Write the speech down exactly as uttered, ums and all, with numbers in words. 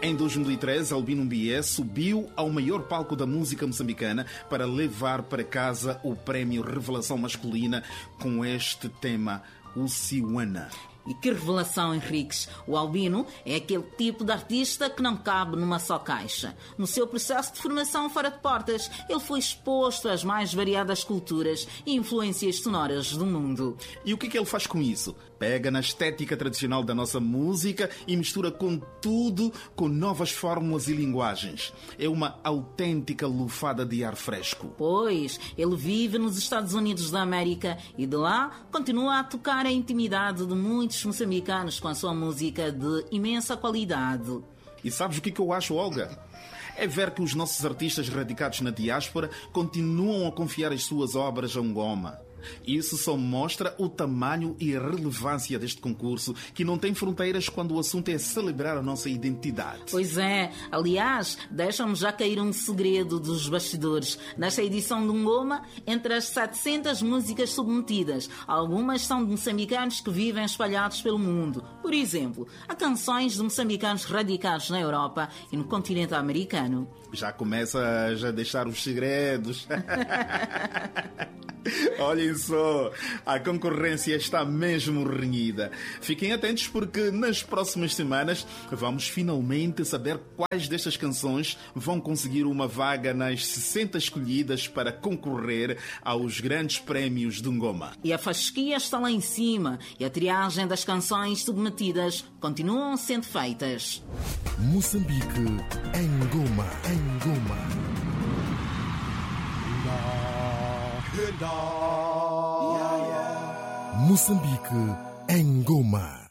Em dois mil e treze, Albino Mbié subiu ao maior palco da música moçambicana para levar para casa o prémio Revelação Masculina com este tema, o Siwana. E que revelação, Henriques! O Albino é aquele tipo de artista que não cabe numa só caixa. No seu processo de formação fora de portas, ele foi exposto às mais variadas culturas e influências sonoras do mundo. E o que é que ele faz com isso? Pega na estética tradicional da nossa música e mistura com tudo, com novas fórmulas e linguagens. É uma autêntica lufada de ar fresco. Pois, ele vive nos Estados Unidos da América e de lá continua a tocar a intimidade de muitos moçambicanos com a sua música de imensa qualidade. E sabes o que eu acho, Olga? É ver que os nossos artistas radicados na diáspora continuam a confiar as suas obras a Ngoma. Isso só mostra o tamanho e a relevância deste concurso, que não tem fronteiras quando o assunto é celebrar a nossa identidade. Pois é. Aliás, deixa-me já cair um segredo dos bastidores. Nesta edição do Ngoma, entre as setecentas músicas submetidas, algumas são de moçambicanos que vivem espalhados pelo mundo. Por exemplo, há canções de moçambicanos radicados na Europa e no continente americano. Já começa a deixar os segredos. Olhem só, a concorrência está mesmo renhida. Fiquem atentos porque nas próximas semanas vamos finalmente saber quais destas canções vão conseguir uma vaga nas sessenta escolhidas para concorrer aos grandes prémios do Ngoma. E a fasquia está lá em cima e a triagem das canções submetidas continuam sendo feitas. Moçambique em Ngoma, em Ngoma. Moçambique em Ngoma.